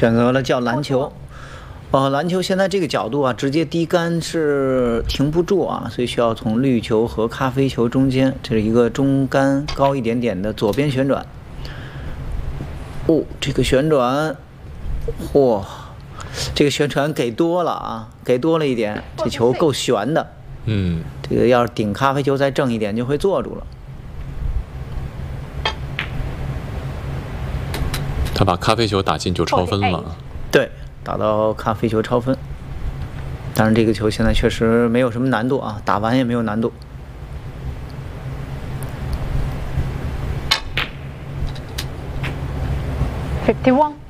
选择了叫篮球。篮球现在这个角度啊，直接低杆是停不住啊，所以需要从绿球和咖啡球中间，这是一个中杆高一点点的左边旋转。这个旋转，嚯，这个旋转给多了啊，给多了一点，这球够悬的。这个要是顶咖啡球再正一点，就会坐住了。 他把咖啡球打进就超分了。 对，打到咖啡球超分。当然，这个球现在确实没有什么难度啊，打完也没有难度。 51。